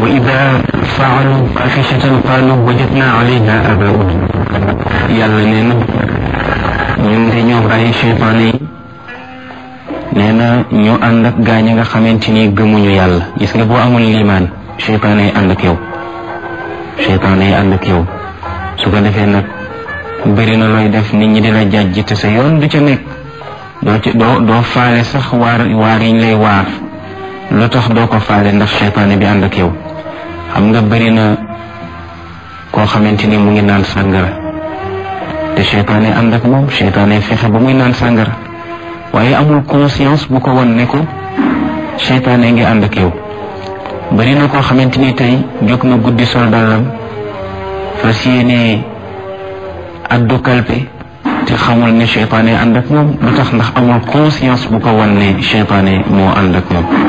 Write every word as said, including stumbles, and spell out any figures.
wa ida faalu faaxishatan qaalu wajadna alayha abauna. yàlla nee na ñun de ñoo bàyyi cheytaane yi, nee na ñu ànd ak gaa ñi nga xamante ni gëmuñu yàlla. gis nga boo amul liimaan cheytaane yi ànd ak yow cheytaane yi ànd ak yow su ko defee nag bëri na looy def nit ñi dina jàjj te sa yoon du ca nekk, doo ci doo doo faale sax waar waar yiñ lay waar. lu tax doo ko faale ndax cheytaane bi ànd ak yow. xam nga bëri na koo xamante ni mu ngi naan sàngara te cheytaane ànd ak moom, cheytaane fexe ba muy naan sàngara waaye amul conscience bu ko won ne ko cheytaane ngi ànd ak yow. bëri na koo xamante ni tey jóg na guddi sol dàllam fas yéene addu kalpe te xamul ne cheytaane ànd ak moom. lu tax ndax amul conscience bu ko won ne cheytaane moo ànd ak moom.